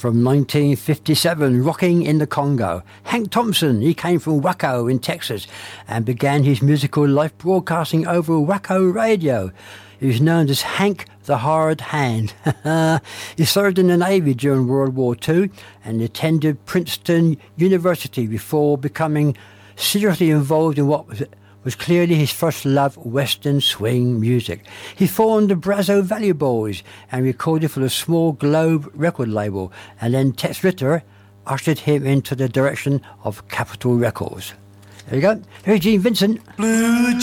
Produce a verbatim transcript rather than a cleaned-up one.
from nineteen fifty-seven, Rocking in the Congo. Hank Thompson, he came from Waco in Texas and began his musical life broadcasting over Waco Radio. He was known as Hank the Hard Hand. He served in the Navy during World War Two and attended Princeton University before becoming seriously involved in what was was clearly his first love, Western swing music. He formed the Brazos Valley Boys and recorded for the Small Globe record label, and then Tex Ritter ushered him into the direction of Capitol Records. There you go. Here's Gene Vincent. Blue